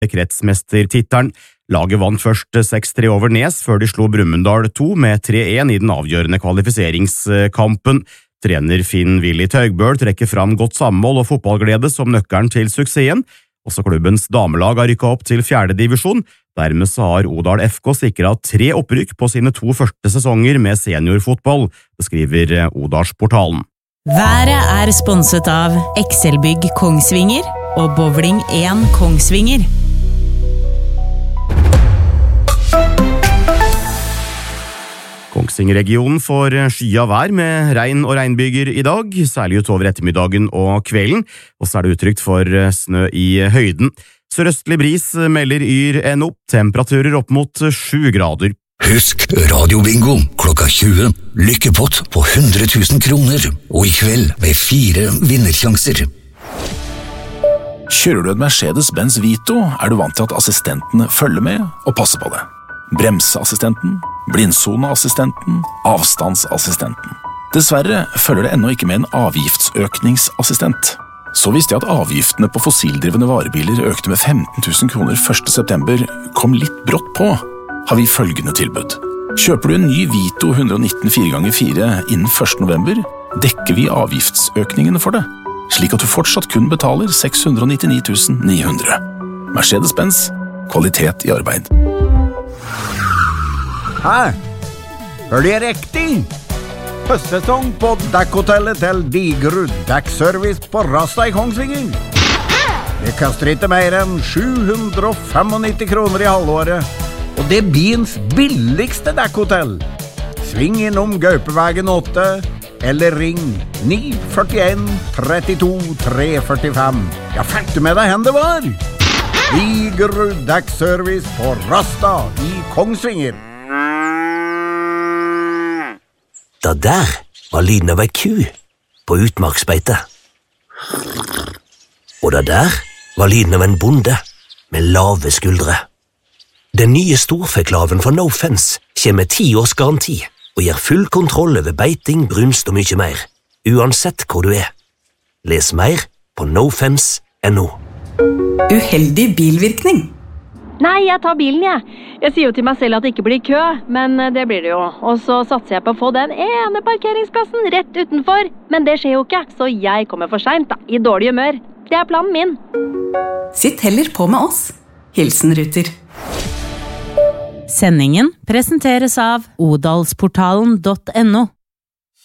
kretsmestertittelen. Laget vant først 6-3 over Nes, før de slo Brumunddal 2 med 3-1 i den avgjørende kvalifiseringskampen. Trener Finn-Willy Taugbøl trekker fram godt samhold og fotballglede som nøkkelen til suksessen. Også klubbens damelag har rykket opp til 4. divisjon. Dermed så har Odal FK sikret 3 opprykk på sine 2 første sesonger med seniorfotball, beskriver Odalsportalen. Været sponset av Excelbygg Kongsvinger og Bowling 1 Kongsvinger. Kongsvinger-regionen får skya vær med regn og regnbyger i dag, særlig utover ettermiddagen og kvelden, og så det utrygt for snø i høyden. Sørøstlig bris melder Yr NO, temperaturer opp mot 7 grader. Husk radiobingo klokka 20, lykkepott på 100 000 kroner, og i kveld med 4 vinnersjanser. Kjører du et Mercedes-Benz Vito, du vant til at assistentene følger med og passer på det. Bremseassistenten, blindsoneassistenten, avstandsassistenten. Dessverre følger det ennå ikke med en avgiftsøkningsassistent. Så visste jeg at avgiftene på fossildrivende varebiler økte med 15 000 kroner 1. september, kom litt brått på, har vi følgende tilbud. Kjøper du en ny Vito 119 4x4 innen 1. november, dekker vi avgiftsøkningene for det, slik at du fortsatt kun betaler 699 900. Mercedes-Benz, kvalitet i arbeid. Hæ? Hør det riktig? Høstsesong på dekkhotellet til Digerud Dekkservice på Rasta i Kongsvinger. Det koster ikke mer enn 795 kroner i halvåret, og det er byens billigste dekkhotell. Sving innom Gaupevegen 8, eller ring 941 32 345. Ja, fikk du med deg hen det var? Digerud Dekkservice på Rasta i Kongsvinger. Det der var lyden av ei ku på utmarksbeite. Og det der var lyden av en bonde med lave skuldre. Den nye storfeklaven fra No Fence kommer med 10 års garanti og gir full kontroll over beiting, brunst og mye mer, uansett hvor du er. Les mer på nofence.no. Uheldig bilvirkning. Nei, jeg tar bilen, jeg. Jeg sier jo til meg selv at det ikke blir kø, men det blir det jo. Og så satser jeg på å få den ene parkeringsplassen rett utenfor. Men det skjer jo ikke, så jeg kommer for sent da, i dårlig humør. Det er planen min. Sitt heller på med oss. Hilsen Ruter. Sendingen presenteres av odalsportalen.no.